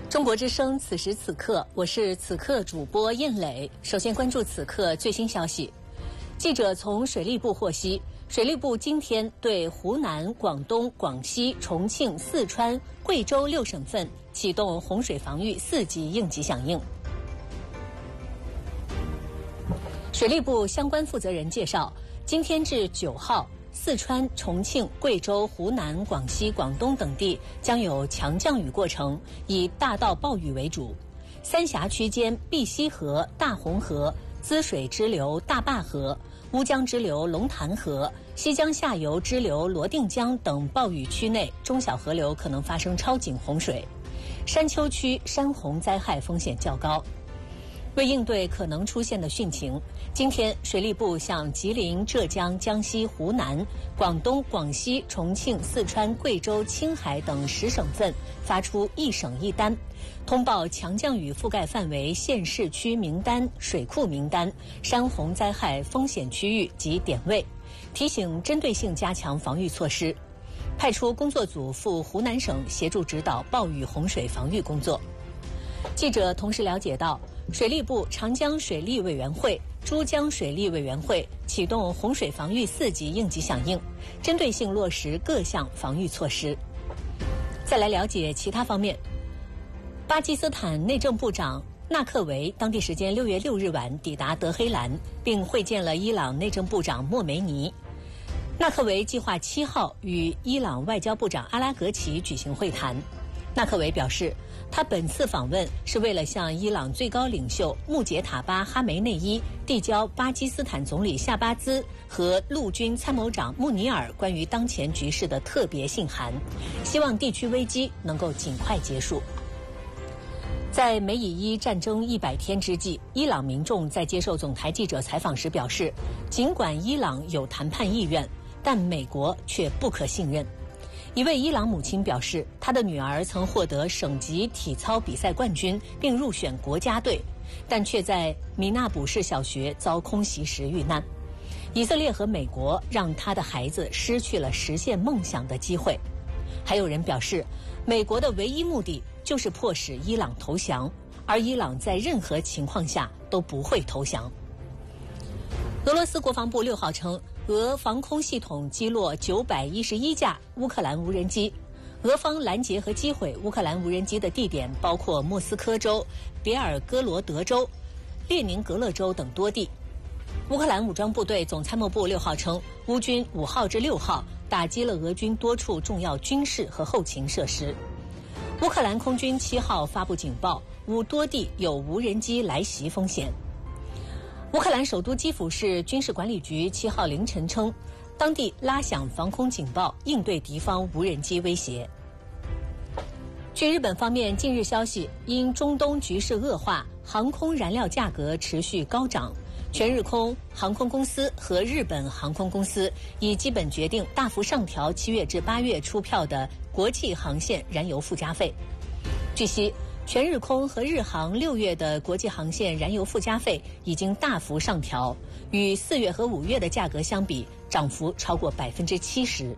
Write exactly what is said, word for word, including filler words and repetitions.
中国之声，此时此刻，我是此刻主播燕磊。首先关注此刻最新消息。记者从水利部获悉，水利部今天对湖南、广东、广西、重庆、四川、贵州六省份启动洪水防御四级应急响应。水利部相关负责人介绍，今天至九号，四川、重庆、贵州、湖南、广西、广东等地将有强降雨过程，以大到暴雨为主。三峡区间碧溪河、大红河、滋水支流大坝河、乌江支流龙潭河、西江下游支流罗定江等暴雨区内中小河流可能发生超警洪水，山丘区山洪灾害风险较高。为应对可能出现的汛情，今天水利部向吉林、浙江、江西、湖南、广东、广西、重庆、四川、贵州、青海等十省份发出一省一单，通报强降雨覆盖范围县市区名单、水库名单、山洪灾害风险区域及点位，提醒针对性加强防御措施，派出工作组赴湖南省协助指导暴雨洪水防御工作。记者同时了解到，水利部长江水利委员会、珠江水利委员会启动洪水防御四级应急响应，针对性落实各项防御措施。再来了解其他方面，巴基斯坦内政部长纳克维当地时间六月六日晚抵达德黑兰，并会见了伊朗内政部长莫梅尼。纳克维计划七号与伊朗外交部长阿拉格齐举行会谈。纳克维表示，他本次访问是为了向伊朗最高领袖穆杰塔巴·哈梅内伊递交巴基斯坦总理夏巴兹和陆军参谋长穆尼尔关于当前局势的特别信函，希望地区危机能够尽快结束。在美以伊战争一百天之际，伊朗民众在接受总台记者采访时表示，尽管伊朗有谈判意愿，但美国却不可信任。一位伊朗母亲表示，她的女儿曾获得省级体操比赛冠军并入选国家队，但却在米纳卜市小学遭空袭时遇难。以色列和美国让她的孩子失去了实现梦想的机会。还有人表示，美国的唯一目的就是迫使伊朗投降，而伊朗在任何情况下都不会投降。俄罗斯国防部六号称，俄防空系统击落九百一十一架乌克兰无人机，俄方拦截和击毁乌克兰无人机的地点包括莫斯科州、别尔哥罗德州、列宁格勒州等多地。乌克兰武装部队总参谋部六号称，乌军五号至六号打击了俄军多处重要军事和后勤设施。乌克兰空军七号发布警报，乌多地有无人机来袭风险。乌克兰首都基辅市军事管理局七号凌晨称，当地拉响防空警报，应对敌方无人机威胁。据日本方面近日消息，因中东局势恶化，航空燃料价格持续高涨，全日空航空公司和日本航空公司已基本决定大幅上调七月至八月出票的国际航线燃油附加费。据悉，全日空和日航六月的国际航线燃油附加费已经大幅上调，与四月和五月的价格相比，涨幅超过百分之七十。